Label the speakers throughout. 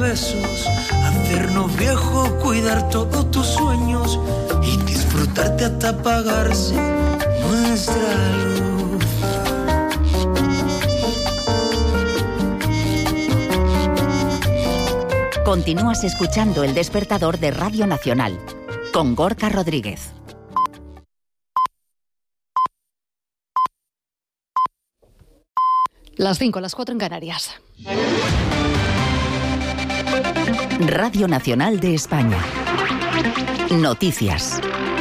Speaker 1: besos, hacernos viejos, cuidar todos tus sueños y disfrutarte hasta apagarse nuestra luz.
Speaker 2: Continúas escuchando El Despertador de Radio Nacional con Gorka Rodríguez.
Speaker 3: Las 5, las 4 en Canarias.
Speaker 2: Radio Nacional de España. Noticias.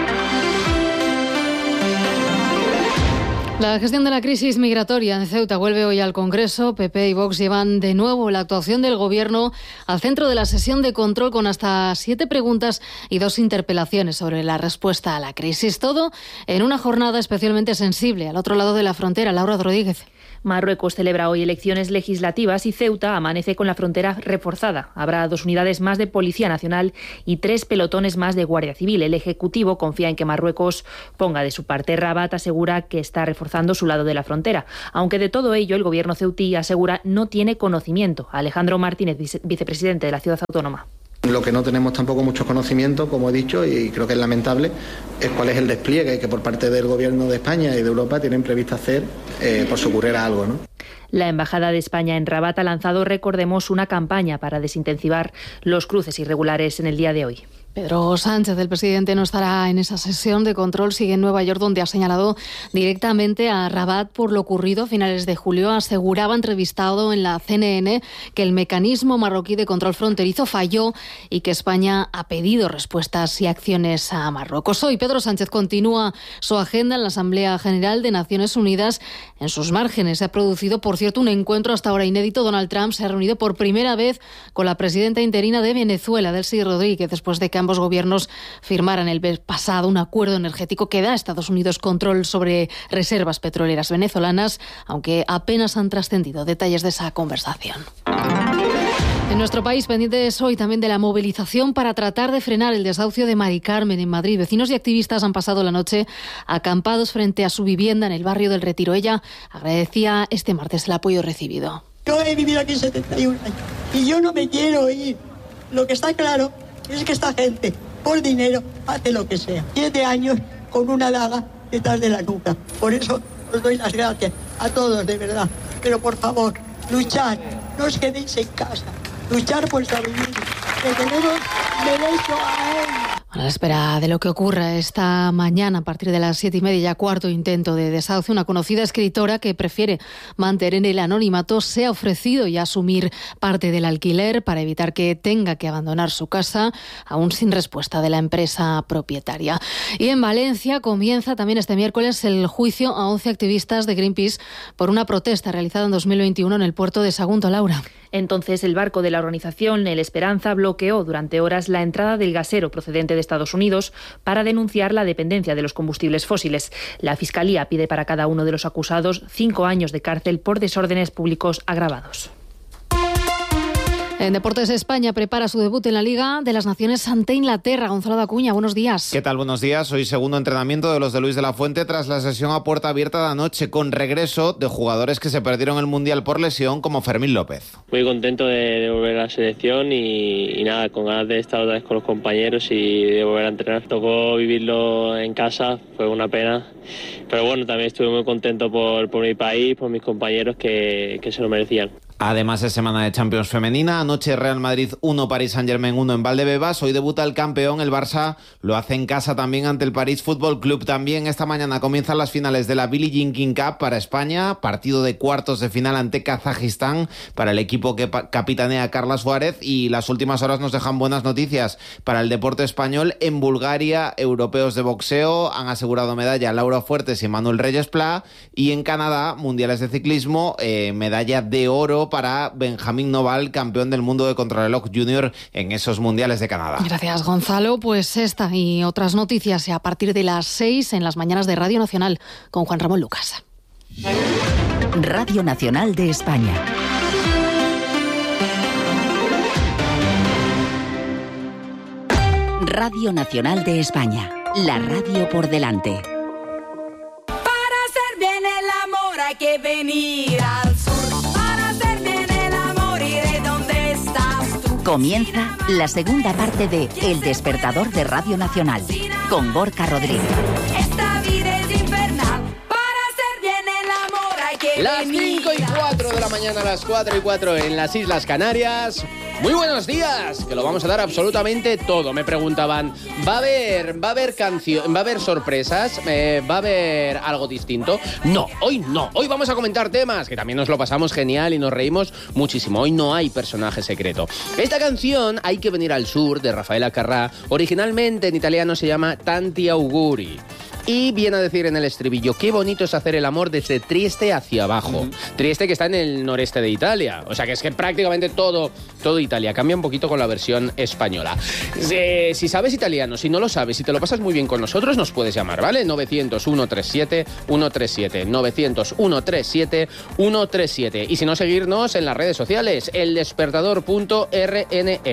Speaker 3: La gestión de la crisis migratoria en Ceuta vuelve hoy al Congreso. PP y Vox llevan de nuevo la actuación del Gobierno al centro de la sesión de control con hasta 7 preguntas y 2 interpelaciones sobre la respuesta a la crisis. Todo en una jornada especialmente sensible al otro lado de la frontera. Laura Rodríguez.
Speaker 4: Marruecos celebra hoy elecciones legislativas y Ceuta amanece con la frontera reforzada. Habrá 2 unidades más de Policía Nacional y 3 pelotones más de Guardia Civil. El Ejecutivo confía en que Marruecos ponga de su parte. Rabat asegura que está reforzando su lado de la frontera. Aunque de todo ello el gobierno ceutí asegura no tiene conocimiento. Alejandro Martínez, vicepresidente de la ciudad autónoma.
Speaker 5: Lo que no tenemos tampoco mucho conocimiento, como he dicho, y creo que es lamentable, es cuál es el despliegue que por parte del Gobierno de España y de Europa tienen previsto hacer por si ocurriera algo, ¿no?
Speaker 4: La Embajada de España en Rabat ha lanzado, recordemos, una campaña para desintensivar los cruces irregulares en el día de hoy.
Speaker 3: Pedro Sánchez, el presidente, no estará en esa sesión de control. Sigue en Nueva York, donde ha señalado directamente a Rabat por lo ocurrido a finales de julio. Aseguraba, entrevistado en la CNN, que el mecanismo marroquí de control fronterizo falló y que España ha pedido respuestas y acciones a Marruecos. Hoy Pedro Sánchez continúa su agenda en la Asamblea General de Naciones Unidas. En sus márgenes se ha producido, por cierto, un encuentro hasta ahora inédito. Donald Trump se ha reunido por primera vez con la presidenta interina de Venezuela, Delcy Rodríguez, después de que ambos gobiernos firmaran el mes pasado un acuerdo energético que da a Estados Unidos control sobre reservas petroleras venezolanas, aunque apenas han trascendido detalles de esa conversación. En nuestro país, pendientes hoy también de la movilización para tratar de frenar el desahucio de Mari Carmen en Madrid. Vecinos y activistas han pasado la noche acampados frente a su vivienda en el barrio del Retiro. Ella agradecía este martes el apoyo recibido.
Speaker 6: Yo he vivido aquí 71 años y yo no me quiero ir. Lo que está claro es que esta gente, por dinero, hace lo que sea. 7 años con una daga detrás de la nuca. Por eso os doy las gracias a todos, de verdad. Pero por favor, luchad, no os quedéis en casa. Luchar por sobrevivir, que tenemos derecho a él.
Speaker 3: A la espera de lo que ocurra esta mañana, a partir de las 7:30, ya cuarto intento de desahucio, una conocida escritora que prefiere mantener el anonimato se ha ofrecido ya asumir parte del alquiler para evitar que tenga que abandonar su casa, aún sin respuesta de la empresa propietaria. Y en Valencia comienza también este miércoles el juicio a 11 activistas de Greenpeace por una protesta realizada en 2021 en el puerto de Sagunto. Laura.
Speaker 4: Entonces el barco de la organización, el Esperanza, bloqueó durante horas la entrada del gasero procedente de Estados Unidos para denunciar la dependencia de los combustibles fósiles. La Fiscalía pide para cada uno de los acusados 5 años de cárcel por desórdenes públicos agravados.
Speaker 3: En Deportes, España prepara su debut en la Liga de las Naciones ante Inglaterra. Gonzalo Dacuña, buenos días.
Speaker 7: ¿Qué tal? Buenos días. Hoy segundo entrenamiento de los de Luis de la Fuente tras la sesión a puerta abierta de anoche, con regreso de jugadores que se perdieron el Mundial por lesión, como Fermín López.
Speaker 8: Muy contento de volver a la selección y nada, con ganas de estar otra vez con los compañeros y de volver a entrenar. Tocó vivirlo en casa, fue una pena, pero bueno, también estuve muy contento por mi país, por mis compañeros que se lo merecían.
Speaker 7: Además es semana de Champions femenina. Anoche Real Madrid 1, Paris Saint-Germain 1 en Valdebebas. Hoy debuta el campeón, el Barça lo hace en casa también ante el París Fútbol Club. También esta mañana comienzan las finales de la Billie Jean King Cup para España. Partido de cuartos de final ante Kazajistán para el equipo que capitanea Carla Suárez. Y las últimas horas nos dejan buenas noticias para el deporte español. En Bulgaria, europeos de boxeo han asegurado medalla Laura Fuertes y Manuel Reyes Pla. Y en Canadá, mundiales de ciclismo, medalla de oro para Benjamín Noval, campeón del mundo de contrarreloj junior en esos mundiales de Canadá.
Speaker 3: Gracias, Gonzalo. Pues esta y otras noticias a partir de las 6 en las mañanas de Radio Nacional con Juan Ramón Lucas.
Speaker 2: Radio Nacional de España. Radio Nacional de España. La radio por delante.
Speaker 9: Para hacer bien el amor hay que venir al sur.
Speaker 2: Comienza la segunda parte de El Despertador de Radio Nacional, con Gorka Rodríguez.
Speaker 9: Esta vida es infernal. Para hacer bien el amor hay que
Speaker 10: Las 5:04 de la mañana, las 4:04 en las Islas Canarias. Muy buenos días, que lo vamos a dar absolutamente todo. Me preguntaban, ¿va a haber canción, va a haber sorpresas? ¿Va a haber algo distinto? No. Hoy vamos a comentar temas, que también nos lo pasamos genial y nos reímos muchísimo. Hoy no hay personaje secreto. Esta canción, Hay que venir al sur, de Rafael Acarrá, originalmente en italiano se llama Tanti auguri. Y viene a decir en el estribillo, qué bonito es hacer el amor desde Trieste hacia abajo. Trieste, que está en el noreste de Italia. O sea que es que prácticamente todo Italia. Cambia un poquito con la versión española. Si sabes italiano, si no lo sabes, si te lo pasas muy bien con nosotros, nos puedes llamar, ¿vale? 900-137-137. 900-137-137. Y si no, seguirnos en las redes sociales. eldespertador.rne.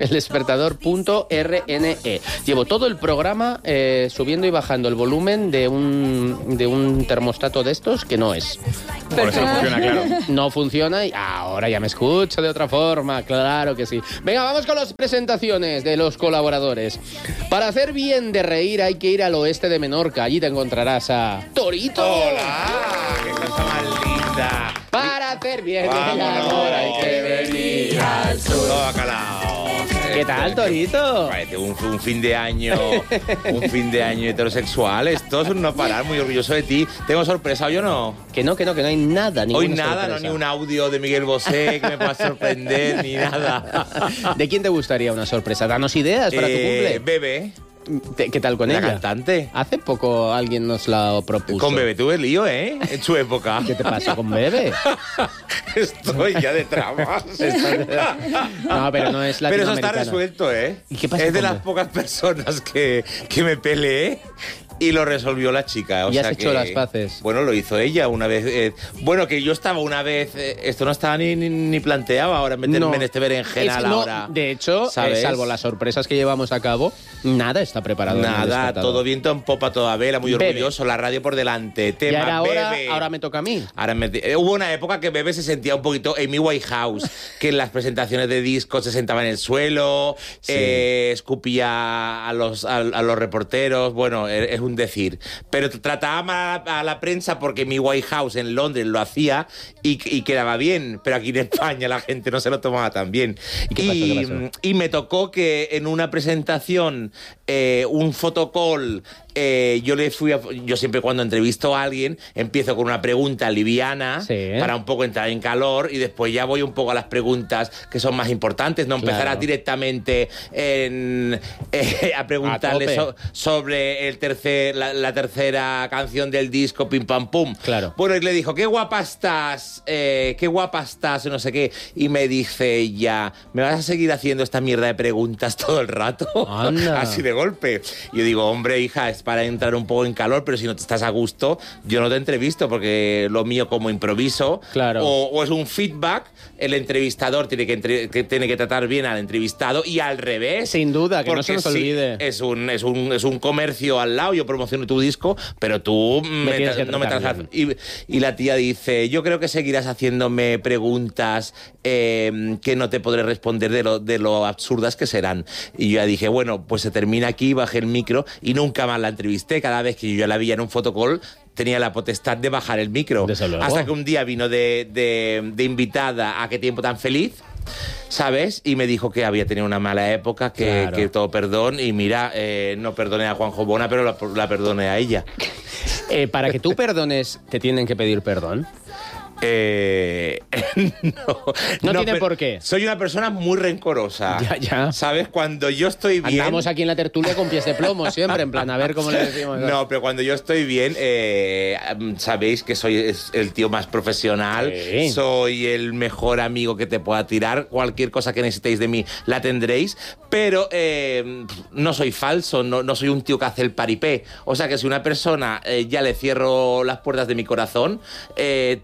Speaker 10: Eldespertador.rne. Llevo todo el programa subiendo y bajando el volumen de un termostato de estos que no es.
Speaker 11: Por eso no funciona, claro.
Speaker 10: No funciona y ahora ya me escucho de otra forma, claro que sí. Venga, vamos con las presentaciones de los colaboradores. Para hacer bien de reír hay que ir al oeste de Menorca. Allí te encontrarás a Torito.
Speaker 11: ¡Hola! ¡Qué cosa más linda!
Speaker 10: Para hacer bien el amor hay que venir al sur.
Speaker 11: Todo acalao.
Speaker 10: ¿Qué tal, Torito?
Speaker 11: Parece un fin de año, heterosexual. Esto es un no parar, muy orgulloso de ti. ¿Tengo sorpresa hoy o no?
Speaker 10: Que no hay nada.
Speaker 11: Hoy nada, sorpresa. No, ni un audio de Miguel Bosé que me pueda sorprender, ni nada.
Speaker 10: ¿De quién te gustaría una sorpresa? Danos ideas para tu cumple.
Speaker 11: Bebe.
Speaker 10: ¿Qué tal con ella?
Speaker 11: La cantante.
Speaker 10: Hace poco alguien nos la propuso.
Speaker 11: Con Bebe tuve lío, ¿eh? En su época.
Speaker 10: ¿Qué te pasa con Bebe?
Speaker 11: Estoy ya de tramas.
Speaker 10: No, pero no es latinoamericana.
Speaker 11: Pero eso está resuelto, ¿eh?
Speaker 10: ¿Y qué pasa?
Speaker 11: Es de las pocas personas que me peleé. Y lo resolvió la chica.
Speaker 10: ¿Y has hecho las paces?
Speaker 11: Bueno, lo hizo ella una vez. Bueno, que yo estaba una vez... esto no estaba ni planteado ahora meterme en este berenjenal ahora.
Speaker 10: De hecho, salvo las sorpresas que llevamos a cabo, nada está preparado.
Speaker 11: Nada, todo viento en popa, toda vela, muy orgulloso, la radio por delante. Tema,
Speaker 10: y ahora me toca a mí.
Speaker 11: Hubo una época que Bebe se sentía un poquito Amy Winehouse, que en las presentaciones de discos se sentaba en el suelo, escupía a los reporteros. Bueno, es un decir, pero trataba mal a la prensa porque mi Winehouse en Londres lo hacía y quedaba bien, pero aquí en España la gente no se lo tomaba tan bien. ¿Qué pasó? Y me tocó que en una presentación, un photocall, yo siempre cuando entrevisto a alguien empiezo con una pregunta liviana para un poco entrar en calor y después ya voy un poco a las preguntas que son más importantes, no empezar directamente a preguntarle sobre la tercera canción del disco Pim Pam Pum.
Speaker 10: Claro.
Speaker 11: Bueno, y le dijo, qué guapa estás, no sé qué, y me dice ella, ¿me vas a seguir haciendo esta mierda de preguntas todo el rato?
Speaker 10: Anda.
Speaker 11: Así de golpe. Y yo digo, hombre, hija, es para entrar un poco en calor, pero si no te estás a gusto, yo no te entrevisto, porque lo mío como improviso,
Speaker 10: claro.
Speaker 11: o es un feedback, el entrevistador tiene que tratar bien al entrevistado y al revés.
Speaker 10: Sin duda, que no se nos olvide.
Speaker 11: Es un comercio al lado, yo promociono tu disco, pero tú no me tratas. Y la tía dice, yo creo que seguirás haciéndome preguntas que no te podré responder de lo absurdas que serán. Y yo ya dije, bueno, pues se termina aquí, bajé el micro y nunca más la entrevisté. Cada vez que yo la veía en un photocall tenía la potestad de bajar el micro. Hasta que un día vino de invitada a Qué tiempo tan feliz, ¿sabes? Y me dijo que había tenido una mala época, que todo perdón. Y mira, no perdoné a Juanjo Bona, pero la perdoné a ella.
Speaker 10: Para que tú perdones, ¿te tienen que pedir perdón? No tiene por qué.
Speaker 11: Soy una persona muy rencorosa.
Speaker 10: Ya.
Speaker 11: ¿Sabes? Cuando yo estoy bien...
Speaker 10: Andamos aquí en la tertulia con pies de plomo siempre, en plan, a ver cómo le decimos.
Speaker 11: No, pero cuando yo estoy bien, sabéis que soy el tío más profesional. Sí. Soy el mejor amigo que te pueda tirar. Cualquier cosa que necesitéis de mí la tendréis. Pero no soy falso, no soy un tío que hace el paripé. O sea que si una persona ya le cierro las puertas de mi corazón, le puedo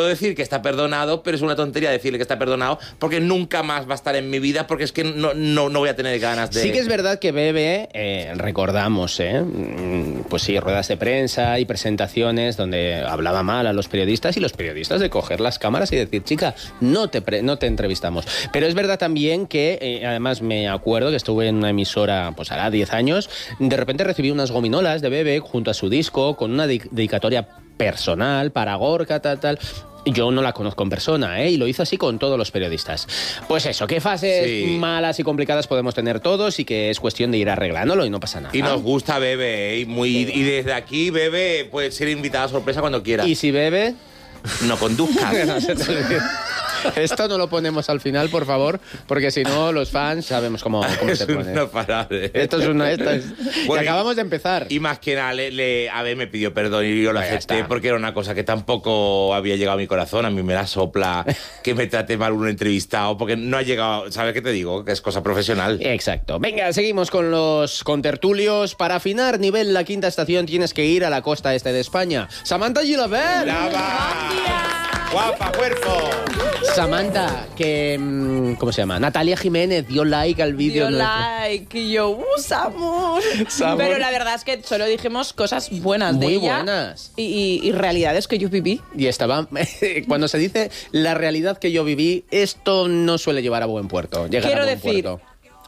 Speaker 11: puedo decir que está perdonado, pero es una tontería decirle que está perdonado porque nunca más va a estar en mi vida porque es que no voy a tener ganas de...
Speaker 10: Sí que es verdad que Bebe, recordamos, pues sí, ruedas de prensa y presentaciones donde hablaba mal a los periodistas y los periodistas de coger las cámaras y decir, chica, no te entrevistamos. Pero es verdad también que, además me acuerdo que estuve en una emisora, pues hará 10 años, de repente recibí unas gominolas de Bebe junto a su disco con una dedicatoria personal para Gorka, tal. Yo no la conozco en persona, y lo hizo así con todos los periodistas. Pues eso, qué fases malas y complicadas podemos tener todos y que es cuestión de ir arreglándolo y no pasa nada.
Speaker 11: Y nos gusta Bebe, y desde aquí Bebe puede ser invitada a sorpresa cuando quiera.
Speaker 10: ¿Y si Bebe?
Speaker 11: No conduzcas.
Speaker 10: Esto no lo ponemos al final, por favor, porque si no los fans sabemos cómo se pone.
Speaker 11: No parar.
Speaker 10: Esto es
Speaker 11: Bueno,
Speaker 10: y acabamos de empezar.
Speaker 11: Y más que nada, a ver, me pidió perdón y yo lo acepté porque era una cosa que tampoco había llegado a mi corazón. A mí me la sopla que me trate mal un entrevistado porque no ha llegado, ¿sabes qué te digo? Que es cosa profesional.
Speaker 10: Exacto. Venga, seguimos con los contertulios. Para afinar nivel la quinta estación tienes que ir a la costa este de España. Samantha Gilabert.
Speaker 11: ¡Guapa, cuerpo!
Speaker 10: Samantha, que... ¿cómo se llama? Natalia Jiménez dio like al vídeo.
Speaker 12: Dio like y yo, Samur. Pero la verdad es que solo dijimos cosas buenas de ella.
Speaker 10: Muy buenas.
Speaker 12: Y realidades que yo viví.
Speaker 10: Y estaba... Cuando se dice la realidad que yo viví, esto no suele llevar a buen puerto.
Speaker 12: Quiero decir,